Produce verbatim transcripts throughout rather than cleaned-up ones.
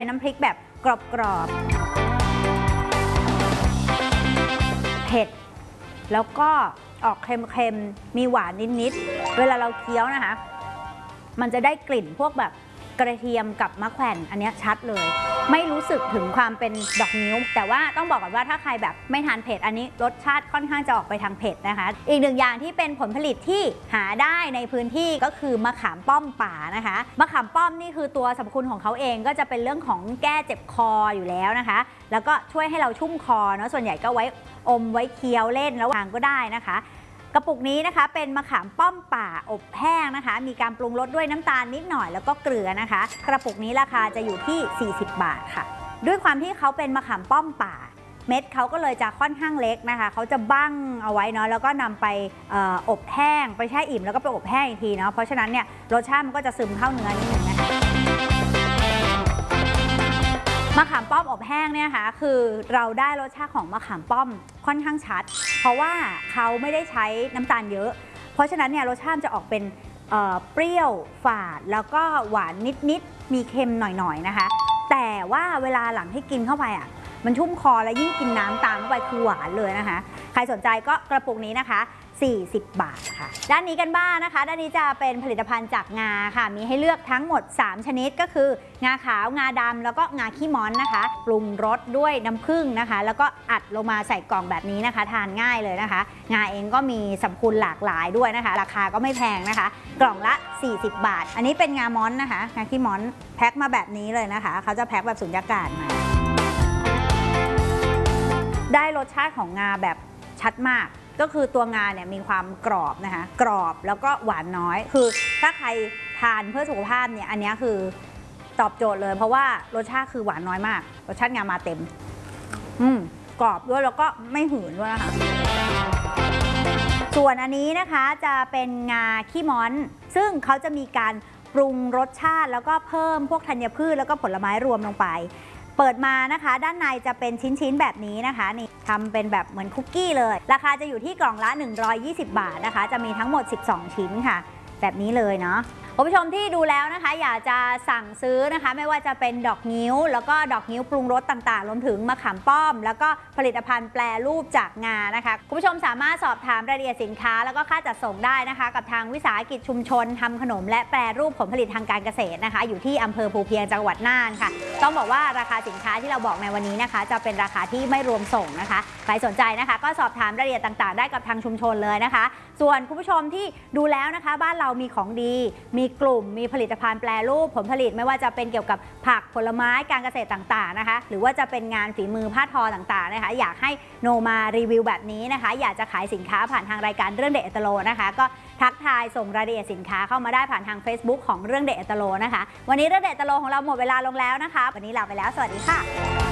เป็นน้ำพริกแบบกรอบๆเผ็ดแล้วก็ออกเค็มๆมีหวานนิดๆเวลาเราเคี้ยวนะคะมันจะได้กลิ่นพวกแบบกระเทียมกับมะแขวนอันนี้ชัดเลยไม่รู้สึกถึงความเป็นดอกนิ้วแต่ว่าต้องบอกก่อนว่าถ้าใครแบบไม่ทานเผ็ดอันนี้รสชาติค่อนข้างจะออกไปทางเผ็ดนะคะอีกหนึ่งอย่างที่เป็นผลผลิตที่หาได้ในพื้นที่ก็คือมะขามป้อมป่านะคะมะขามป้อมนี่คือตัวสรรพคุณของเขาเองก็จะเป็นเรื่องของแก้เจ็บคออยู่แล้วนะคะแล้วก็ช่วยให้เราชุ่มคอเนาะส่วนใหญ่ก็ไว้อมไว้เคี้ยวเล่นระหว่างก็ได้นะคะกระปุกนี้นะคะเป็นมะขามป้อมป่าอบแห้งนะคะมีการปรุงรสด้วยน้ำตาลนิดหน่อยแล้วก็เกลือนะคะกระปุกนี้ราคาจะอยู่ที่สี่สิบบาทค่ะด้วยความที่เขาเป็นมะขามป้อมป่าเม็ดเขาก็เลยจะค่อนข้างเล็กนะคะเขาจะบั้งเอาไว้เนาะแล้วก็นำไปออบแห้งไปแช่อิ่มแล้วก็ไปอบแห้งอีกทีเนาะเพราะฉะนั้นเนี่ยรสชาติมันก็จะซึมเข้าเนื้อนิดนึงนะคะมะขามป้อมอบแห้งเนี่ยค่ะคือเราได้รสชาติของมะขามป้อมค่อนข้างชัดเพราะว่าเขาไม่ได้ใช้น้ำตาลเยอะเพราะฉะนั้นเนี่ยรสชาติจะออกเป็นเปรี้ยวฝาดแล้วก็หวานนิดๆมีเค็มหน่อยๆนะคะแต่ว่าเวลาหลังที่กินเข้าไปอ่ะมันชุ่มคอและยิ่งกินน้ำตามเข้าไปคือหวานเลยนะคะใครสนใจก็กระปุกนี้นะคะสี่สิบบาทค่ะด้านนี้กันบ้าง น, นะคะด้านนี้จะเป็นผลิตภัณฑ์จากงาค่ะมีให้เลือกทั้งหมดสามชนิดก็คืองาขาวงาดำแล้วก็งาขี้ม้อนนะคะปรุงรสด้วยน้ำผึ้งนะคะแล้วก็อัดลงมาใส่กล่องแบบนี้นะคะทานง่ายเลยนะคะงาเองก็มีสรรพคุณหลากหลายด้วยนะคะราคาก็ไม่แพงนะคะกล่องละสี่สิบบาทอันนี้เป็นงาม้อนนะคะงาขี้ม้อนแพ็คมาแบบนี้เลยนะคะเขาจะแพ็คแบบสุญญากาศมาได้รสชาติของงาแบบชัดมากก็คือตัวงาเนี่ยมีความกรอบนะคะกรอบแล้วก็หวานน้อยคือถ้าใครทานเพื่อสุขภาพเนี่ยอันนี้คือตอบโจทย์เลยเพราะว่ารสชาติคือหวานน้อยมากรสชาติงามาเต็มอืมกรอบด้วยแล้วก็ไม่หืนด้วยนะคะส่วนอันนี้นะคะจะเป็นงาขี้ม้อนซึ่งเขาจะมีการปรุงรสชาติแล้วก็เพิ่มพวกธัญพืชแล้วก็ผลไม้รวมลงไปเปิดมานะคะด้านในจะเป็นชิ้นๆแบบนี้นะคะนี่ทำเป็นแบบเหมือนคุกกี้เลยราคาจะอยู่ที่กล่องละหนึ่งร้อยยี่สิบบาทนะคะจะมีทั้งหมดสิบสองชิ้นค่ะแบบนี้เลยเนาะคุณผู้ชมที่ดูแล้วนะคะอยากจะสั่งซื้อนะคะไม่ว่าจะเป็นดอกนิ้วแล้วก็ดอกนิ้วปรุงรสต่างๆรวมถึงมะขามป้อมแล้วก็ผลิตภัณฑ์แปรรูปจากงานะคะคุณผู้ชมสามารถสอบถามรายละเอียดสินค้าแล้วก็ค่าจัดส่งได้นะคะกับทางวิสาหกิจชุมชนทำขนมและแปรรูปผลผลิตทางการเกษตรนะคะอยู่ที่อำเภอภูเพียงจังหวัดน่านค่ะต้องบอกว่าราคาสินค้าที่เราบอกในวันนี้นะคะจะเป็นราคาที่ไม่รวมส่งนะคะใครสนใจนะคะก็สอบถามรายละเอียดต่างๆได้กับทางชุมชนเลยนะคะส่วนคุณผู้ชมที่ดูแล้วนะคะบ้านเรามีของดีมีกลุ่มมีผลิตภัณฑ์แปรรูปผลผลิตไม่ว่าจะเป็นเกี่ยวกับผักผลไม้การเกษตรต่างๆนะคะหรือว่าจะเป็นงานฝีมือผ้าทอต่างๆนะคะอยากให้โนมารีวิวแบบนี้นะคะอยากจะขายสินค้าผ่านทางรายการเรื่องเด็ดอัตโลนะคะก็ทักทายส่งรายละเอียดสินค้าเข้ามาได้ผ่านทาง Facebook ของเรื่องเด็ดอัตโลนะคะวันนี้เรื่องเด็ดอัตโลของเราหมดเวลาลงแล้วนะคะวันนี้ลาไปแล้วสวัสดีค่ะ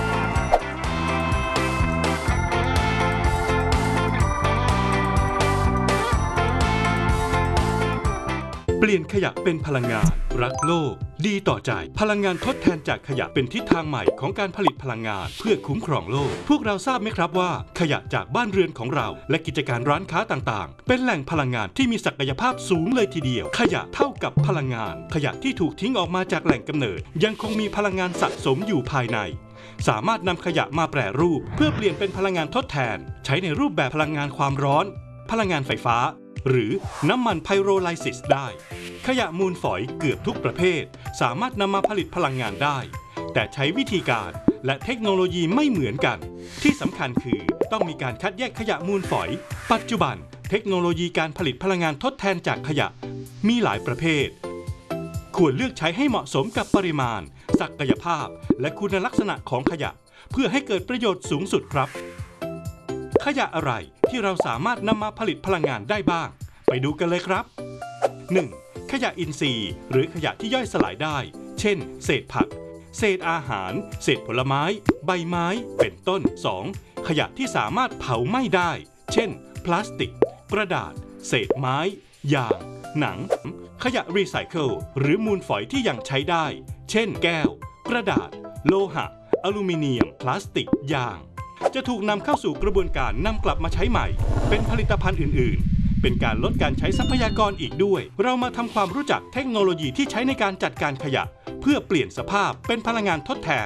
เปลี่ยนขยะเป็นพลังงานรักโลกดีต่อใจพลังงานทดแทนจากขยะเป็นทิศทางใหม่ของการผลิตพลังงานเพื่อคุ้มครองโลกพวกเราทราบไหมครับว่าขยะจากบ้านเรือนของเราและกิจการร้านค้าต่างๆเป็นแหล่งพลังงานที่มีศักยภาพสูงเลยทีเดียวขยะเท่ากับพลังงานขยะที่ถูกทิ้งออกมาจากแหล่งกำเนิดยังคงมีพลังงานสะสมอยู่ภายในสามารถนำขยะมาแปรรูปเพื่อเปลี่ยนเป็นพลังงานทดแทนใช้ในรูปแบบพลังงานความร้อนพลังงานไฟฟ้าหรือน้ำมันไพโรไลซิสได้ขยะมูลฝอยเกือบทุกประเภทสามารถนำมาผลิตพลังงานได้แต่ใช้วิธีการและเทคโนโลยีไม่เหมือนกันที่สำคัญคือต้องมีการคัดแยกขยะมูลฝอยปัจจุบันเทคโนโลยีการผลิตพลังงานทดแทนจากขยะมีหลายประเภทควรเลือกใช้ให้เหมาะสมกับปริมาณศักยภาพและคุณลักษณะของขยะเพื่อให้เกิดประโยชน์สูงสุดครับขยะอะไรที่เราสามารถนำมาผลิตพลังงานได้บ้างไปดูกันเลยครับ หนึ่ง. ขยะอินทรีย์หรือขยะที่ย่อยสลายได้เช่นเศษผักเศษอาหารเศษผลไม้ใบไม้เป็นต้น สอง. ขยะที่สามารถเผาไหม้ได้เช่นพลาสติกกระดาษเศษไม้ยางหนังขยะรีไซเคิลหรือมูลฝอยที่ยังใช้ได้เช่นแก้วกระดาษโลหะอลูมิเนียมพลาสติกยางจะถูกนำเข้าสู่กระบวนการนำกลับมาใช้ใหม่เป็นผลิตภัณฑ์อื่นๆเป็นการลดการใช้ทรัพยากรอีกด้วยเรามาทำความรู้จักเทคโนโลยีที่ใช้ในการจัดการขยะเพื่อเปลี่ยนสภาพเป็นพลังงานทดแทน